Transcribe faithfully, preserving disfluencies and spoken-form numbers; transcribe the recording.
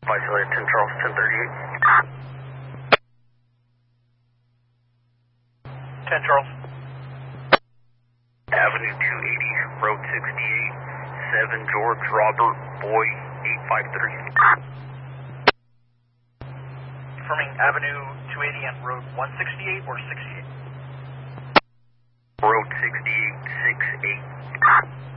Isolated ten Charles, ten thirty-eight. ten Charles. Avenue two eighty, Road sixty-eight, seven George Robert Boy, eight five three. Confirming Avenue two eighty and Road one sixty-eight or sixty-eight? Road sixty-eight, six eight.